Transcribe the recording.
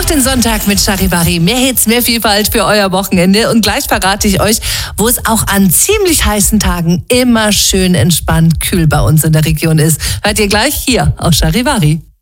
den Sonntag mit Charivari. Mehr Hits, mehr Vielfalt für euer Wochenende. Und gleich verrate ich euch, wo es auch an ziemlich heißen Tagen immer schön entspannt kühl bei uns in der Region ist. Hört ihr gleich hier auf Charivari.